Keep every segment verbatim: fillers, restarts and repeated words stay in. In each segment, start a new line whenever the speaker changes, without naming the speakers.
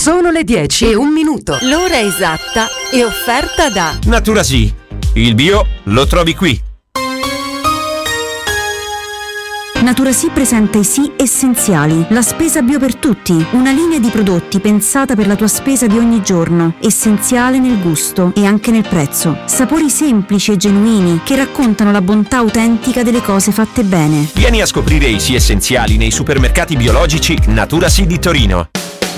Sono le dieci e un minuto.
L'ora esatta è offerta da
Naturasì. Il bio lo trovi qui.
Naturasì presenta i Sì Essenziali, la spesa bio per tutti, una linea di prodotti pensata per la tua spesa di ogni giorno, essenziale nel gusto e anche nel prezzo. Sapori semplici e genuini che raccontano la bontà autentica delle cose fatte bene.
Vieni a scoprire i Sì Essenziali nei supermercati biologici Naturasì di Torino.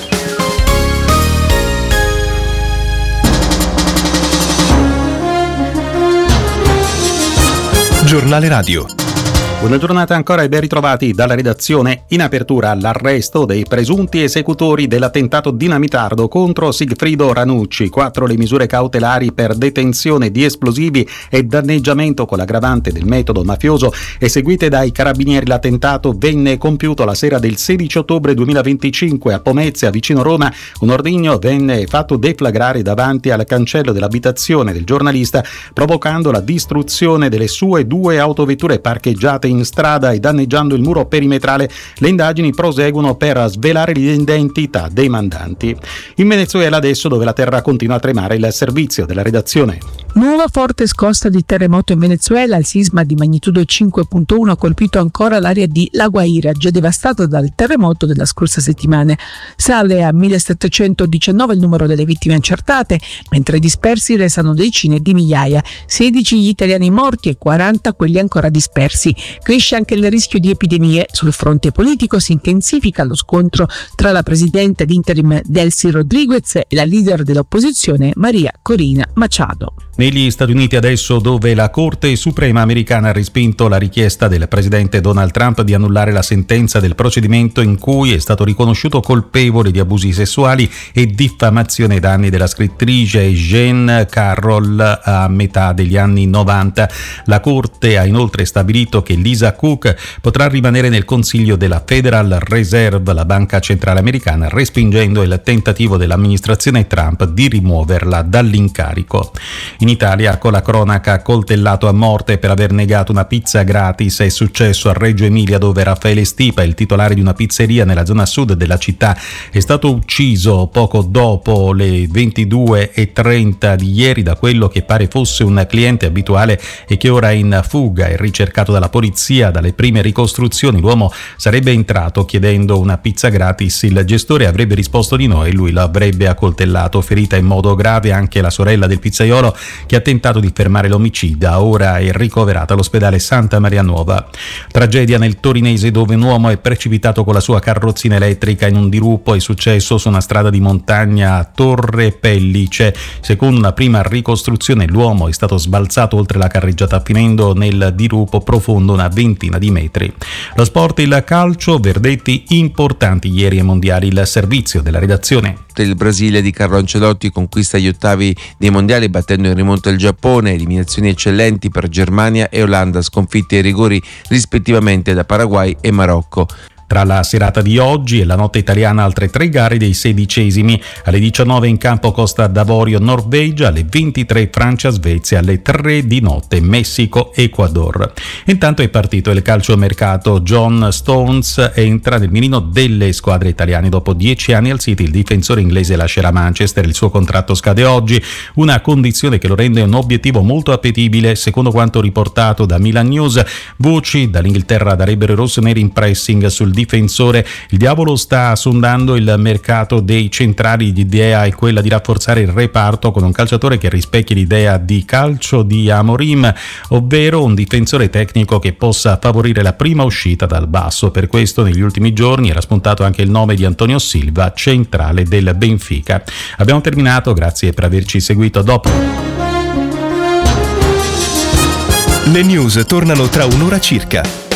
Giornale Radio.
Buona giornata ancora e ben ritrovati dalla redazione. In apertura l'arresto dei presunti esecutori dell'attentato dinamitardo contro Sigfrido Ranucci. Quattro le misure cautelari per detenzione di esplosivi e danneggiamento con l'aggravante del metodo mafioso eseguite dai carabinieri. L'attentato venne compiuto la sera del sedici ottobre duemilaventicinque a Pomezia, vicino Roma. Un ordigno venne fatto deflagrare davanti al cancello dell'abitazione del giornalista, provocando la distruzione delle sue due autovetture parcheggiate in strada e danneggiando il muro perimetrale. Le indagini proseguono per svelare l'identità dei mandanti. In Venezuela adesso, dove la terra continua a tremare, il servizio della redazione.
Nuova forte scossa di terremoto in Venezuela. Il sisma di magnitudo cinque virgola uno ha colpito ancora l'area di La Guaira, già devastata dal terremoto della scorsa settimana. Sale a millesettecentodiciannove il numero delle vittime accertate, mentre i dispersi restano decine di migliaia. sedici gli italiani morti e quaranta quelli ancora dispersi. Cresce anche il rischio di epidemie. Sul fronte politico si intensifica lo scontro tra la presidente d'interim Delcy Rodriguez e la leader dell'opposizione Maria Corina Machado.
Negli Stati Uniti adesso, dove la Corte Suprema americana ha respinto la richiesta del presidente Donald Trump di annullare la sentenza del procedimento in cui è stato riconosciuto colpevole di abusi sessuali e diffamazione ai danni della scrittrice Jean Carroll a metà degli anni novanta. La Corte ha inoltre stabilito che Lisa Cook potrà rimanere nel consiglio della Federal Reserve, la banca centrale americana, respingendo il tentativo dell'amministrazione Trump di rimuoverla dall'incarico. In Italia, con la cronaca coltellato a morte per aver negato una pizza gratis, è successo a Reggio Emilia, dove Raffaele Stipa, il titolare di una pizzeria nella zona sud della città, è stato ucciso poco dopo le ventidue e trenta di ieri da quello che pare fosse un cliente abituale e che ora è in fuga e ricercato dalla polizia. Dalle prime ricostruzioni l'uomo sarebbe entrato chiedendo una pizza gratis, il gestore avrebbe risposto di no e lui lo avrebbe accoltellato. Ferita in modo grave anche la sorella del pizzaiolo, che ha tentato di fermare l'omicida, ora è ricoverata all'ospedale Santa Maria Nuova. Tragedia nel Torinese, dove un uomo è precipitato con la sua carrozzina elettrica in un dirupo. È successo su una strada di montagna a Torre Pellice. Secondo una prima ricostruzione l'uomo è stato sbalzato oltre la carreggiata finendo nel dirupo profondo una ventina di metri. Lo sport, il calcio, verdetti importanti ieri ai mondiali. Il servizio della redazione.
Il Brasile di Carlo Ancelotti conquista gli ottavi dei mondiali battendo in rimonta il Giappone, eliminazioni eccellenti per Germania e Olanda, sconfitte ai rigori rispettivamente da Paraguay e Marocco.
Tra la serata di oggi e la notte italiana altre tre gare dei sedicesimi. Alle diciannove in campo Costa d'Avorio Norvegia, alle ventitré Francia Svezia, alle tre di notte Messico Ecuador. Intanto è partito il calciomercato. John Stones entra nel mirino delle squadre italiane. Dopo dieci anni al City il difensore inglese lascerà Manchester, il suo contratto scade oggi, una condizione che lo rende un obiettivo molto appetibile. Secondo quanto riportato da Milan News, voci dall'Inghilterra darebbero i rossoneri in pressing sul difensore. Il diavolo sta sondando il mercato dei centrali. L'idea è quella di rafforzare il reparto con un calciatore che rispecchi l'idea di calcio di Amorim, ovvero un difensore tecnico che possa favorire la prima uscita dal basso. Per questo negli ultimi giorni era spuntato anche il nome di Antonio Silva, centrale del Benfica. Abbiamo terminato, grazie per averci seguito. Dopo
le news tornano tra un'ora circa.